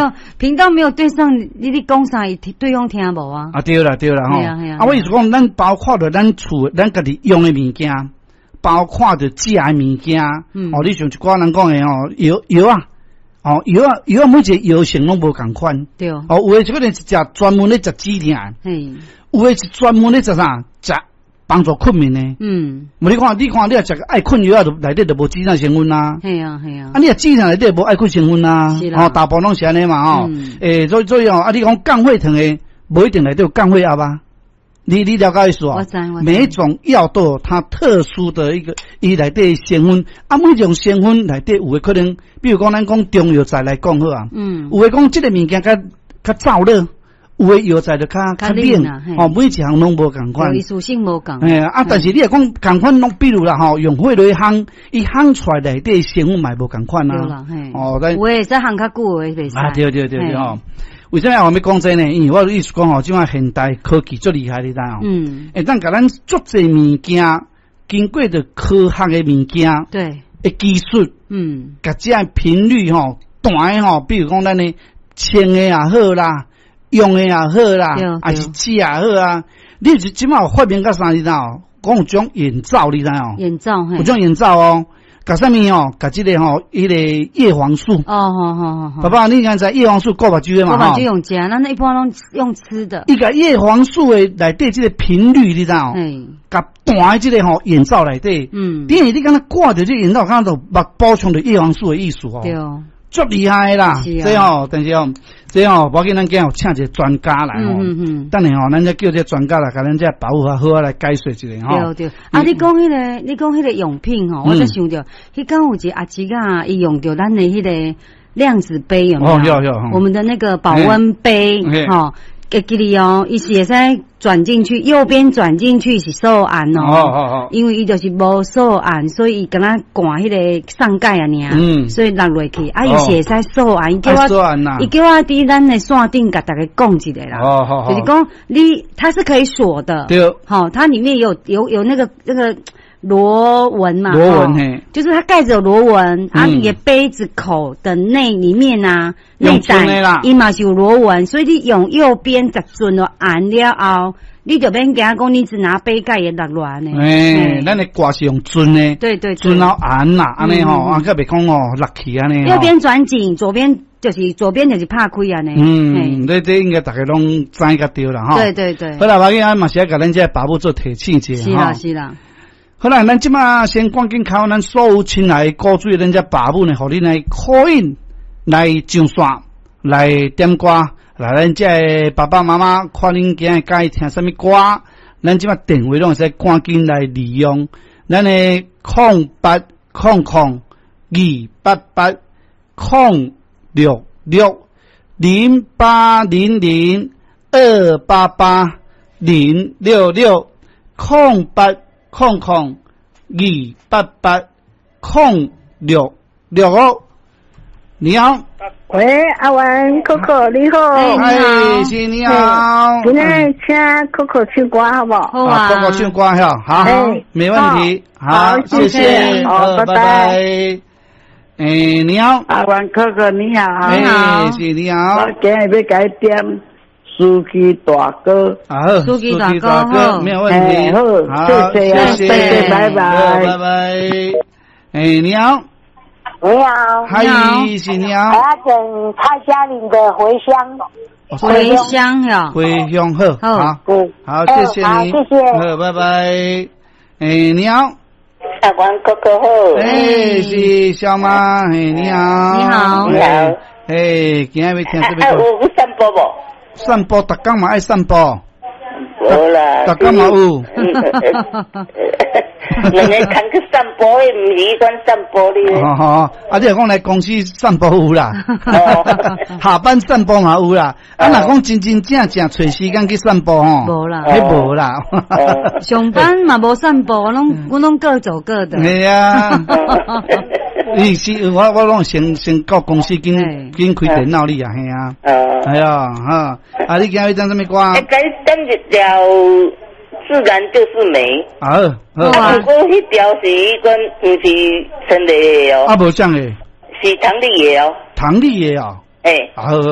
有频道没有对上，你讲啥对方听无啊？ 啊对啦吼。啊，我意思讲，咱包括着咱厝咱家己用的物件，包括着食的物件。哦，你像一寡人讲的哦，药啊。哦，药啊，每一个药性拢无共款。 对。 哦，有诶就可能是食专门咧食止痛，有诶是专门咧食啥？食帮助困眠诶。你看，你若食爱困药啊，内底就无止痛成分啦。 系啊。 啊，你若止痛内底无爱困成分啦。 是啦。 哦，大部分拢是安尼嘛。哦。所以哦，啊，你讲降血糖诶，无一定内底有降血压吧？你了解意思啊？ 我知。 每一种药都有它特殊的一个伊内底成分，啊，每种成分内底有诶可能，比如讲咱讲中药材来讲好啊，有诶讲即个物件较燥热，有诶药材就较冷，哦，每一项拢无共款， 有属性无共。 但是你若讲共款拢，比如啦吼，用火来烘，伊烘出来内底成分嘛无共款啊。 对啦， 哦， 有诶使烘较久，有诶袂使。 啊，对吼。为什么我要讲这呢？因为我的意思讲吼，即摆现代科技最厉害的啦哦。当甲咱足侪物件经过着科学的物件， 对， 的技术，甲这频率吼，短的吼，比如讲咱的清的也好啦，用的也好啦，还是吃也好啊。你是即摆有发明到啥你知道？讲有种眼罩你知道？ 眼罩， 有种眼罩哦。甲啥物哦？甲即个吼，迄个叶黄素。 好。 爸爸，你刚才叶黄素够目睭的嘛？ 够目睭用食，咱一般拢用吃的。 伊甲叶黄素的内底即个频率，你知道？甲弹的即个吼眼罩内底，因为你敢若挂着这眼罩，敢若就目补充着叶黄素的意思哦。对哦。足厉害啦！这哦，但是哦，这哦，无要紧，咱今日请一个专家来哦。等下哦，咱再叫这专家来，甲咱这保护好来解说一下吼。 对。啊，你讲迄个用品吼，我才想着，迄刚有一个阿姊啊，伊用着咱的迄个量子杯有没有？ 有。 我们的那个保温杯哈。记哩哦，伊是会使转进去，右边转进去是受按哦。因为伊就是无受按，所以伊敢若灌迄个上盖啊尔。所以落落去，啊，伊是会使受按。伊叫我伫咱的线顶甲大家讲一个啦。就是讲它是可以锁的。对。好，它里面有那个。螺纹嘛，就是它盖着有螺纹，啊，你的杯子口的里面啊，内胆伊嘛是有螺纹，所以你用右边十准了按了后，你就免惊讲你只拿杯盖也落落呢。 咱的挂是用准的， 对， 准后按啦，安尼吼，啊，个别讲哦，落去安尼。 右边转紧，左边就是拍开啊呢。 这应该大家拢知个对啦哈。 对。 好啦，我今嘛是要甲咱这爸母做提醒者哈。是啦。 好啦，咱即马先赶紧靠咱所有亲爱歌水咱遮爸母呢，互恁来call in来上线来点歌，来咱遮爸爸妈妈看恁今日介意听什么歌，咱即马电话拢会使赶紧来利用，咱的08028802800，2880066，你好。 喂，阿文 Coco 你好。 哎，是你好。 今天请 Coco 唱歌好不好？ 好啊。 Coco 唱歌好，没问题。好，谢谢。好，拜拜。你好。 阿文 Coco 你好。 哎，是你好。 我今日要改点。司机大哥， 司机大哥， 没有问题。 好，谢谢，拜拜。 你好。 你好。 嗨，是你好。 我要整蔡佳玲的《回乡》。 回乡呀。 回乡好，好，谢谢你。 谢谢。 好，拜拜。你好。 阿文哥哥好。 是小妈。你好。 你好。 今日要听这个。 有散步不？ 散步，逐工嘛爱散步。 无啦。 逐工嘛有。 人家通去散步，毋是迄款散步哩。 你若讲来公司散步有啦，下班散步嘛有啦。若讲真正找时间去散步吼， 无啦， 迄无啦。 上班嘛无散步，阮拢各走各的。 系啊。是我拢先到公司紧开电脑哩啊，系啊。系啊，你今日唱什么歌？ 改等一条自然就是美。 好。 不过迄条是迄款，不是陈丽的哦。 无这样诶。 是唐丽的哦。 唐丽的哦。 好。